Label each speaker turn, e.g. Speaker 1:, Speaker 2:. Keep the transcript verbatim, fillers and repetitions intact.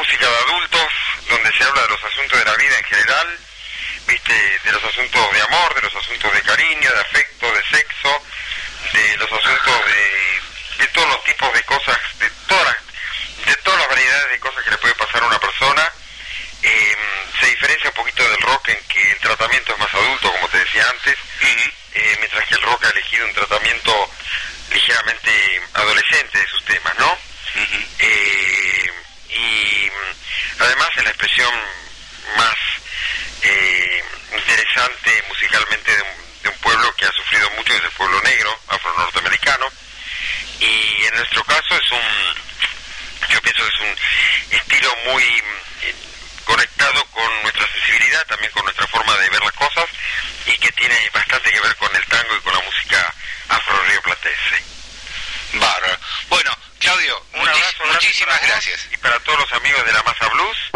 Speaker 1: música de adultos, donde se habla de los asuntos de la vida en general, viste, de los asuntos de amor, de los asuntos de cariño, de afecto, de sexo, de los asuntos de, de todos los tipos de cosas, de todas las, de todas las variedades de cosas que le puede pasar a una persona. Eh, se diferencia un poquito del rock en que el tratamiento es más adulto, como te decía antes, uh-huh. eh, mientras que el rock ha elegido un tratamiento ligeramente adolescente de sus temas, ¿no? Uh-huh. Eh, y además es la expresión más eh, interesante musicalmente de un, de un pueblo que ha sufrido mucho, que es el pueblo negro, afro-norteamericano, y en nuestro caso es un, yo pienso que es un estilo muy eh, conectado con nuestra sensibilidad, también con nuestra forma de ver las cosas, y que tiene bastante que ver con el tango y con la música afro-rioplatense.
Speaker 2: Bárbaro. Bueno, Claudio,
Speaker 1: un abrazo,
Speaker 2: muchísimas
Speaker 1: gracias
Speaker 2: gracias.
Speaker 1: Y para todos los amigos de la Masa Blues.